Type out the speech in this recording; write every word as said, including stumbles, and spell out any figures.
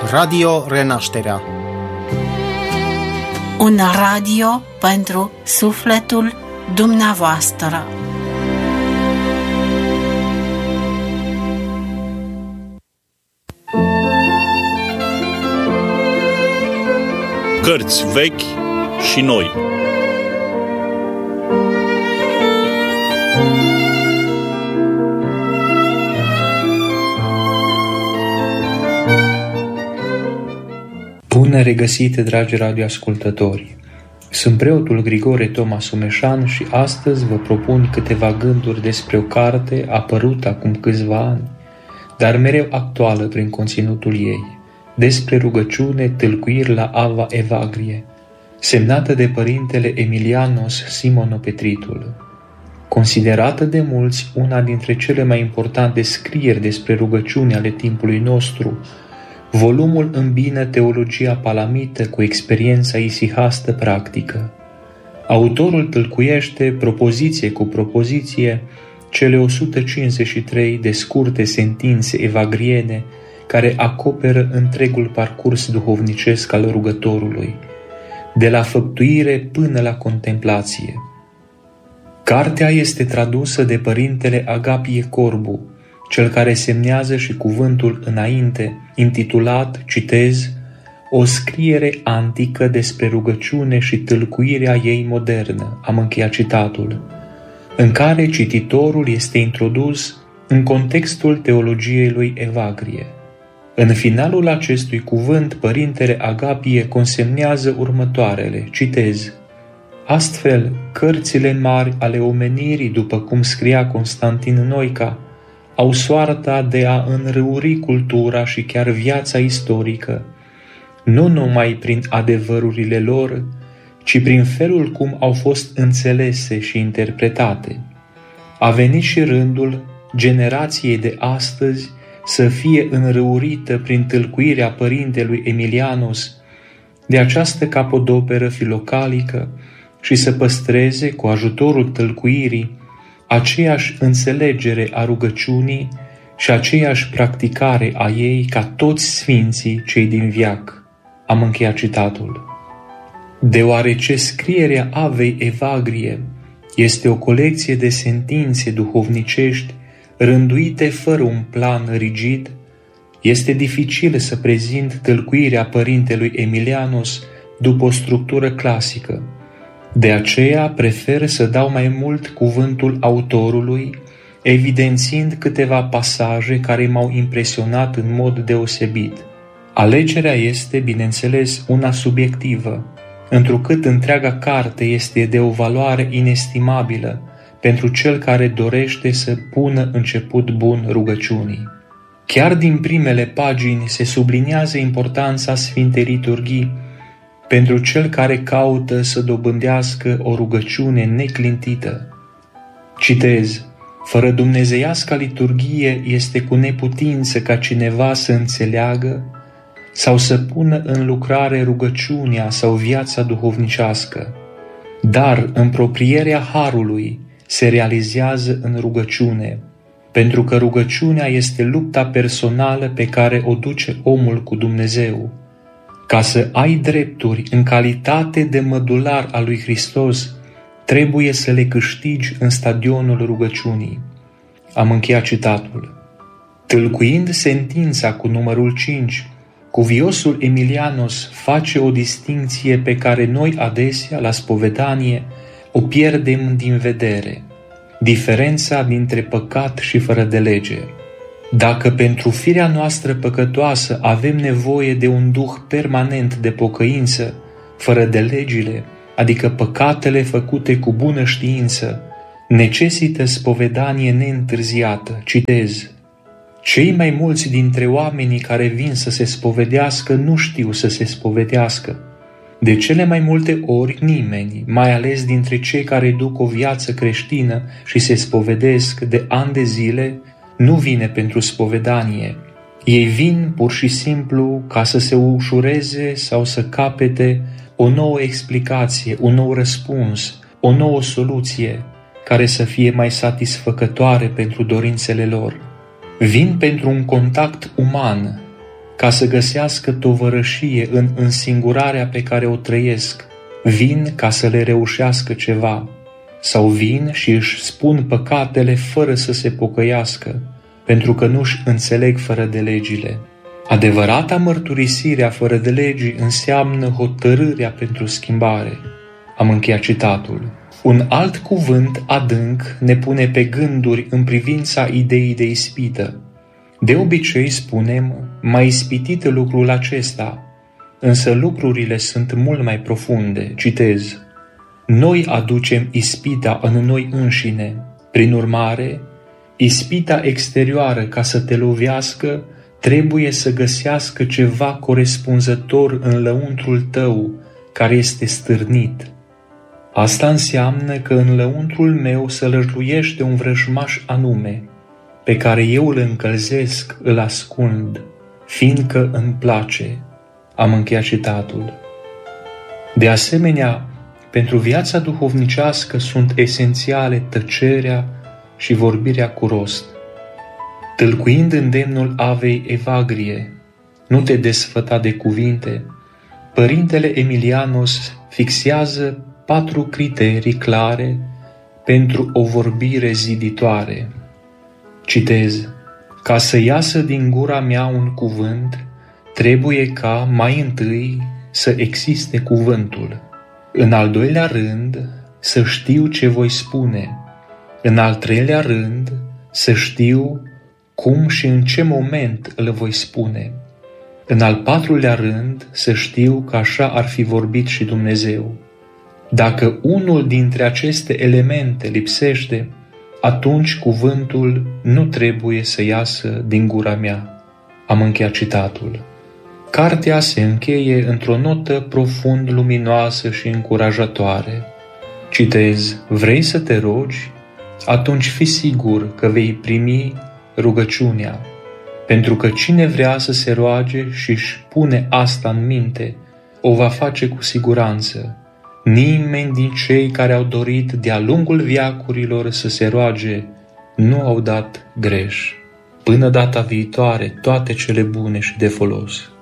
Radio Renașterea. Un radio pentru sufletul dumneavoastră. Cărți vechi și noi. Bine regăsite, dragi radioascultători! Sunt preotul Grigore Toma Someșan și astăzi vă propun câteva gânduri despre o carte apărută acum câțiva ani, dar mereu actuală prin conținutul ei, despre rugăciune, tâlcuiri la Ava Evagrie, semnată de părintele Emilianos Simonopetritul. Considerată de mulți una dintre cele mai importante scrieri despre rugăciune ale timpului nostru, volumul îmbină teologia palamită cu experiența isihastă practică. Autorul tâlcuiește, propoziție cu propoziție, cele o sută cincizeci și trei de scurte sentințe evagriene care acoperă întregul parcurs duhovnicesc al rugătorului, de la făptuire până la contemplație. Cartea este tradusă de părintele Agapie Corbu, cel care semnează și cuvântul înainte, intitulat, citez, o scriere antică despre rugăciune și tâlcuirea ei modernă, am încheiat citatul, în care cititorul este introdus în contextul teologiei lui Evagrie. În finalul acestui cuvânt, părintele Agapie consemnează următoarele, citez, astfel, cărțile mari ale omenirii, după cum scria Constantin Noica, au soarta de a înrăuri cultura și chiar viața istorică, nu numai prin adevărurile lor, ci prin felul cum au fost înțelese și interpretate. A venit și rândul generației de astăzi să fie înrăurită prin tâlcuirea părintelui Emilianos de această capodoperă filocalică și să păstreze, cu ajutorul tâlcuirii, aceeași înțelegere a rugăciunii și aceeași practicare a ei ca toți sfinții cei din veac. Am încheiat citatul. Deoarece scrierea Avei Evagrie este o colecție de sentințe duhovnicești rânduite fără un plan rigid, este dificil să prezint tâlcuirea părintelui Emilianos după o structură clasică. De aceea prefer să dau mai mult cuvântul autorului, evidențiind câteva pasaje care m-au impresionat în mod deosebit. Alegerea este, bineînțeles, una subiectivă, întrucât întreaga carte este de o valoare inestimabilă pentru cel care dorește să pună început bun rugăciunii. Chiar din primele pagini se subliniază importanța Sfintei Liturghii pentru cel care caută să dobândească o rugăciune neclintită. Citez, fără dumnezeiasca liturghie este cu neputință ca cineva să înțeleagă sau să pună în lucrare rugăciunea sau viața duhovnicească, dar împroprierea harului se realizează în rugăciune, pentru că rugăciunea este lupta personală pe care o duce omul cu Dumnezeu. Ca să ai drepturi în calitate de mădular al lui Hristos, trebuie să le câștigi în stadionul rugăciunii. Am încheiat citatul. Tâlcuind sentința cu numărul cinci, cuviosul Emilianos face o distincție pe care noi adesea, la spovedanie, o pierdem din vedere. Diferența dintre păcat și fără de lege. Dacă pentru firea noastră păcătoasă avem nevoie de un duh permanent de pocăință, fără de legile, adică păcatele făcute cu bună știință, necesită spovedanie neîntârziată. Citez, cei mai mulți dintre oamenii care vin să se spovedească nu știu să se spovedească. De cele mai multe ori nimeni, mai ales dintre cei care duc o viață creștină și se spovedesc de ani de zile, nu vine pentru spovedanie. Ei vin pur și simplu ca să se ușureze sau să capete o nouă explicație, un nou răspuns, o nouă soluție care să fie mai satisfăcătoare pentru dorințele lor. Vin pentru un contact uman, ca să găsească tovărășie în însingurarea pe care o trăiesc, vin ca să le reușească ceva, sau vin și își spun păcatele fără să se pocăiască, pentru că nu-și înțeleg fără de legile. Adevărata mărturisire a fără de legii înseamnă hotărârea pentru schimbare. Am încheiat citatul. Un alt cuvânt adânc ne pune pe gânduri în privința ideii de ispită. De obicei spunem, m-a ispitit lucrul acesta, însă lucrurile sunt mult mai profunde. Citez. Noi aducem ispita în noi înșine. Prin urmare, ispita exterioară, ca să te lovească, trebuie să găsească ceva corespunzător în lăuntrul tău, care este stârnit. Asta înseamnă că în lăuntrul meu se lăjluiește un vrăjmaș anume, pe care eu îl încălzesc, îl ascund, fiindcă îmi place. Am încheiat citatul. De asemenea, pentru viața duhovnicească sunt esențiale tăcerea și vorbirea cu rost. Tâlcuind îndemnul Avei Evagrie, nu te desfăta de cuvinte, părintele Emilianos fixează patru criterii clare pentru o vorbire ziditoare. Citez. Ca să iasă din gura mea un cuvânt, trebuie ca mai întâi să existe cuvântul. În al doilea rând, să știu ce voi spune. În al treilea rând, să știu cum și în ce moment îl voi spune. În al patrulea rând, să știu că așa ar fi vorbit și Dumnezeu. Dacă unul dintre aceste elemente lipsește, atunci cuvântul nu trebuie să iasă din gura mea. Am încheiat citatul. Cartea se încheie într-o notă profund luminoasă și încurajatoare. Citez, vrei să te rogi? Atunci fii sigur că vei primi rugăciunea, pentru că cine vrea să se roage și își pune asta în minte, o va face cu siguranță. Nimeni din cei care au dorit de-a lungul veacurilor să se roage nu au dat greș. Până data viitoare, toate cele bune și de folos.